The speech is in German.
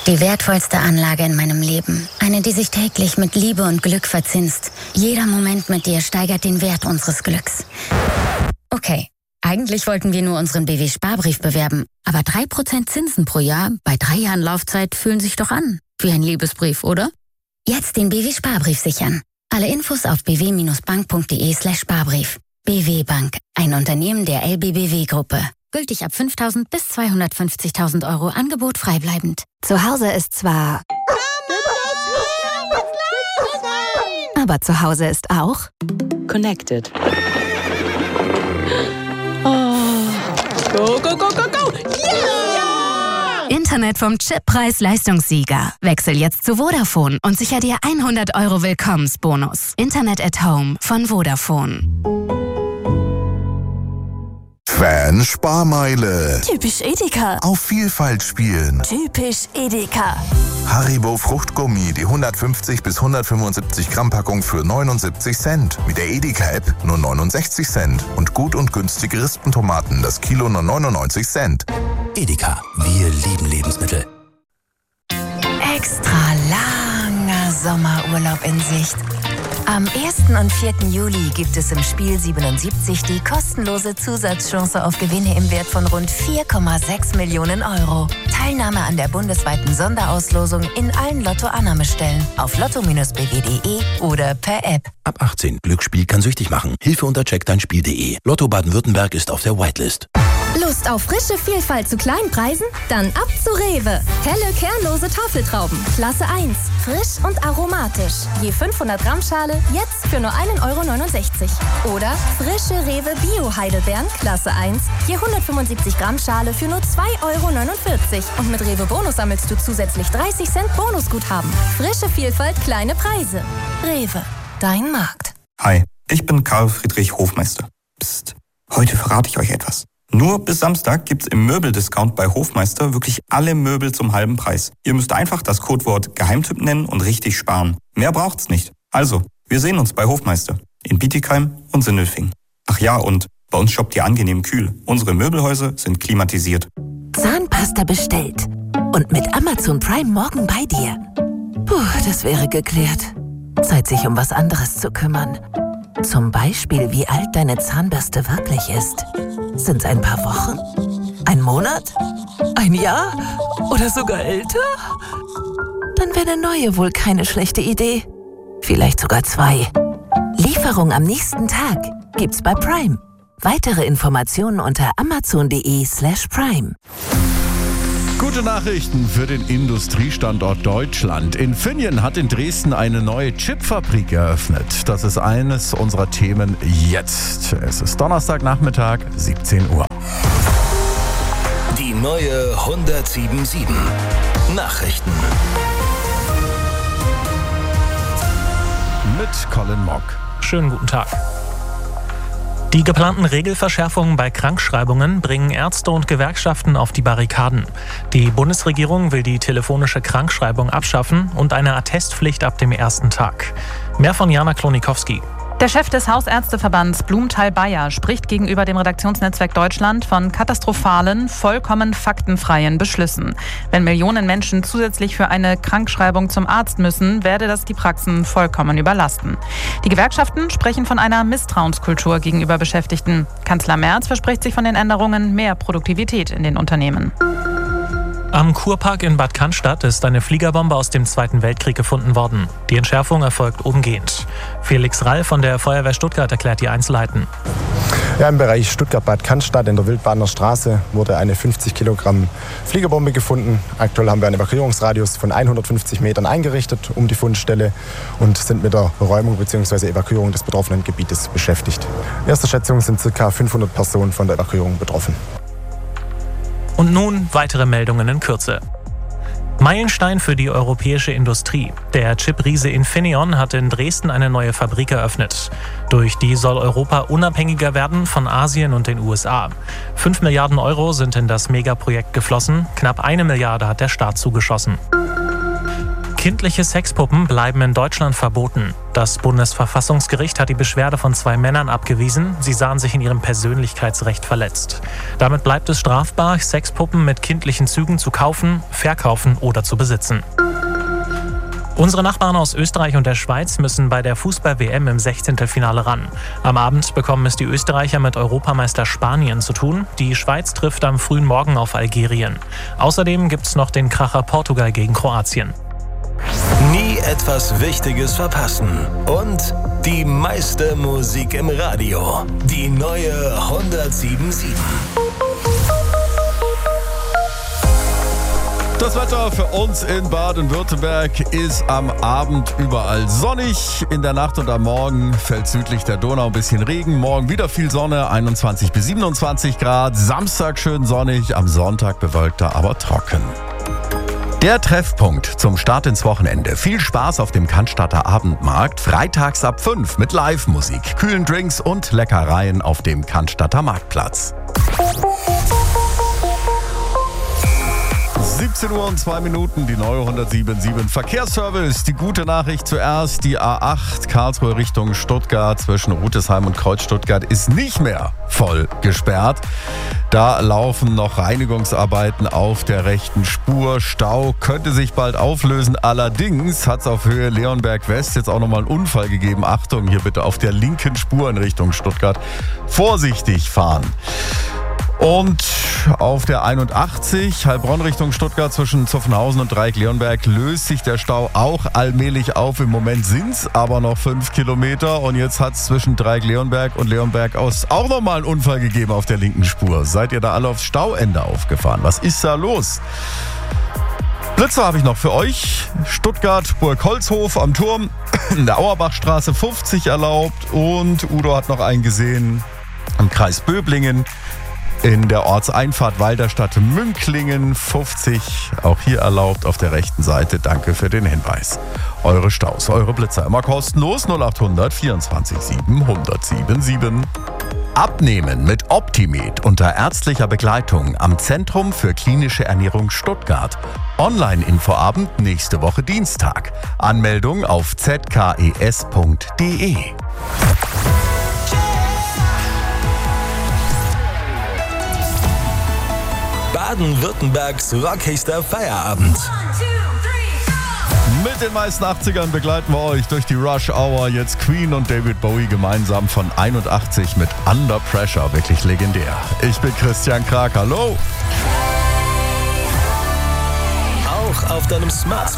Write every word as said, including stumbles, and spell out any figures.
Die wertvollste Anlage in meinem Leben. Eine, die sich täglich mit Liebe und Glück verzinst. Jeder Moment mit dir steigert den Wert unseres Glücks. Okay, eigentlich wollten wir nur unseren B W-Sparbrief bewerben. Aber drei Prozent Zinsen pro Jahr bei drei Jahren Laufzeit fühlen sich doch an. Wie ein Liebesbrief, oder? Jetzt den B W-Sparbrief sichern. Alle Infos auf b w bindestrich bank punkt de slash Sparbrief. B W Bank, ein Unternehmen der L B B W-Gruppe. Gültig ab fünftausend bis zweihundertfünfzigtausend Euro, Angebot freibleibend. Zu Hause ist zwar... Aber zu Hause ist auch... Connected. Oh. Go, go, go, go, go! Yeah! Internet vom Chip Preis-Leistungssieger. Wechsel jetzt zu Vodafone und sicher dir hundert Euro Willkommensbonus. Internet at Home von Vodafone. Fan-Sparmeile. Typisch Edeka. Auf Vielfalt spielen. Typisch Edeka. Haribo Fruchtgummi, die hundertfünfzig bis hundertfünfundsiebzig Gramm Packung für neunundsiebzig Cent. Mit der Edeka-App nur neunundsechzig Cent. Und gut und günstige Rispentomaten, das Kilo nur neunundneunzig Cent. Edeka, wir lieben Lebensmittel. Extra langer Sommerurlaub in Sicht. Am ersten und vierten Juli gibt es im Spiel siebenundsiebzig die kostenlose Zusatzchance auf Gewinne im Wert von rund vier Komma sechs Millionen Euro. Teilnahme an der bundesweiten Sonderauslosung in allen Lotto-Annahmestellen auf lotto Bindestrich b w punkt de oder per App. Ab achtzehn. Glücksspiel kann süchtig machen. Hilfe unter check dein spiel punkt de. Lotto Baden-Württemberg ist auf der Whitelist. Lust auf frische Vielfalt zu kleinen Preisen? Dann ab zu Rewe. Helle, kernlose Tafeltrauben. Klasse eins. Frisch und aromatisch. Je fünfhundert Gramm Schale, jetzt für nur ein Euro neunundsechzig. Oder frische Rewe Bio-Heidelbeeren. Klasse eins. Je hundertfünfundsiebzig Gramm Schale für nur zwei Euro neunundvierzig. Und mit Rewe Bonus sammelst du zusätzlich dreißig Cent Bonusguthaben. Frische Vielfalt, kleine Preise. Rewe. Dein Markt. Hi, ich bin Karl Friedrich Hofmeister. Psst, heute verrate ich euch etwas. Nur bis Samstag gibt's im Möbeldiscount bei Hofmeister wirklich alle Möbel zum halben Preis. Ihr müsst einfach das Codewort Geheimtipp nennen und richtig sparen. Mehr braucht's nicht. Also, wir sehen uns bei Hofmeister. In Bietigheim und Sindelfingen. Ach ja, und bei uns shoppt ihr angenehm kühl. Unsere Möbelhäuser sind klimatisiert. Zahnpasta bestellt. Und mit Amazon Prime morgen bei dir. Puh, das wäre geklärt. Zeit, sich um was anderes zu kümmern. Zum Beispiel, wie alt deine Zahnbürste wirklich ist. Sind's ein paar Wochen? Ein Monat? Ein Jahr? Oder sogar älter? Dann wäre eine neue wohl keine schlechte Idee. Vielleicht sogar zwei. Lieferung am nächsten Tag gibt's bei Prime. Weitere Informationen unter amazon punkt de slash prime. Gute Nachrichten für den Industriestandort Deutschland. Infineon hat in Dresden eine neue Chipfabrik eröffnet. Das ist eines unserer Themen jetzt. Es ist Donnerstagnachmittag, siebzehn Uhr. Die neue hundertsiebenundsiebzig. Nachrichten. Mit Colin Mock. Schönen guten Tag. Die geplanten Regelverschärfungen bei Krankschreibungen bringen Ärzte und Gewerkschaften auf die Barrikaden. Die Bundesregierung will die telefonische Krankschreibung abschaffen und eine Attestpflicht ab dem ersten Tag. Mehr von Jana Klonikowski. Der Chef des Hausärzteverbands Blumenthal-Bayer spricht gegenüber dem Redaktionsnetzwerk Deutschland von katastrophalen, vollkommen faktenfreien Beschlüssen. Wenn Millionen Menschen zusätzlich für eine Krankschreibung zum Arzt müssen, werde das die Praxen vollkommen überlasten. Die Gewerkschaften sprechen von einer Misstrauenskultur gegenüber Beschäftigten. Kanzler Merz verspricht sich von den Änderungen mehr Produktivität in den Unternehmen. Am Kurpark in Bad Cannstatt ist eine Fliegerbombe aus dem Zweiten Weltkrieg gefunden worden. Die Entschärfung erfolgt umgehend. Felix Rall von der Feuerwehr Stuttgart erklärt die Einzelheiten. Ja, im Bereich Stuttgart-Bad Cannstatt in der Wildbadener Straße wurde eine fünfzig Kilogramm Fliegerbombe gefunden. Aktuell haben wir einen Evakuierungsradius von hundertfünfzig Metern eingerichtet um die Fundstelle und sind mit der Räumung bzw. Evakuierung des betroffenen Gebietes beschäftigt. Erster Schätzung sind ca. fünfhundert Personen von der Evakuierung betroffen. Und nun weitere Meldungen in Kürze. Meilenstein für die europäische Industrie. Der Chip-Riese Infineon hat in Dresden eine neue Fabrik eröffnet. Durch die soll Europa unabhängiger werden von Asien und den U S A. Fünf Milliarden Euro sind in das Megaprojekt geflossen. Knapp eine Milliarde hat der Staat zugeschossen. Kindliche Sexpuppen bleiben in Deutschland verboten. Das Bundesverfassungsgericht hat die Beschwerde von zwei Männern abgewiesen. Sie sahen sich in ihrem Persönlichkeitsrecht verletzt. Damit bleibt es strafbar, Sexpuppen mit kindlichen Zügen zu kaufen, verkaufen oder zu besitzen. Unsere Nachbarn aus Österreich und der Schweiz müssen bei der Fußball-W M im Sechzehntelfinale ran. Am Abend bekommen es die Österreicher mit Europameister Spanien zu tun. Die Schweiz trifft am frühen Morgen auf Algerien. Außerdem gibt es noch den Kracher Portugal gegen Kroatien. Nie etwas Wichtiges verpassen. Und die meiste Musik im Radio. Die neue hundertsieben Komma sieben. Das Wetter für uns in Baden-Württemberg ist am Abend überall sonnig. In der Nacht und am Morgen fällt südlich der Donau ein bisschen Regen. Morgen wieder viel Sonne, einundzwanzig bis siebenundzwanzig Grad. Samstag schön sonnig, am Sonntag bewölkter, aber trocken. Der Treffpunkt zum Start ins Wochenende. Viel Spaß auf dem Cannstatter Abendmarkt. Freitags ab fünf mit Live-Musik, kühlen Drinks und Leckereien auf dem Cannstatter Marktplatz. siebzehn Uhr und zwei Minuten, die neue hundertsieben Komma sieben Verkehrsservice. Die gute Nachricht zuerst, die A acht Karlsruhe Richtung Stuttgart zwischen Rütesheim und Kreuz Stuttgart ist nicht mehr voll gesperrt. Da laufen noch Reinigungsarbeiten auf der rechten Spur. Stau könnte sich bald auflösen. Allerdings hat es auf Höhe Leonberg West jetzt auch nochmal einen Unfall gegeben. Achtung, hier bitte auf der linken Spur in Richtung Stuttgart vorsichtig fahren. Und auf der einundachtzig, Heilbronn Richtung Stuttgart zwischen Zuffenhausen und Dreieck-Leonberg löst sich der Stau auch allmählich auf. Im Moment sind es aber noch fünf Kilometer und jetzt hat es zwischen Dreieck-Leonberg und Leonberg aus auch nochmal einen Unfall gegeben auf der linken Spur. Seid ihr da alle aufs Stauende aufgefahren? Was ist da los? Blitzer habe ich noch für euch. Stuttgart, Burgholzhof am Turm, in der Auerbachstraße fünfzig erlaubt und Udo hat noch einen gesehen im Kreis Böblingen. In der Ortseinfahrt Walderstadt Münklingen fünfzig, auch hier erlaubt auf der rechten Seite. Danke für den Hinweis. Eure Staus, eure Blitzer immer kostenlos null acht hundert vierundzwanzig sieben hundertsiebenundsieben. Abnehmen mit Optimed unter ärztlicher Begleitung am Zentrum für klinische Ernährung Stuttgart. Online-Infoabend nächste Woche Dienstag. Anmeldung auf z k e s punkt d e. Baden-Württembergs rockigster Feierabend. Mit den meisten achtzigern begleiten wir euch durch die Rush Hour. Jetzt Queen und David Bowie gemeinsam von einundachtzig mit Under Pressure. Wirklich legendär. Ich bin Christian Krag. Hallo. Auch auf deinem Smart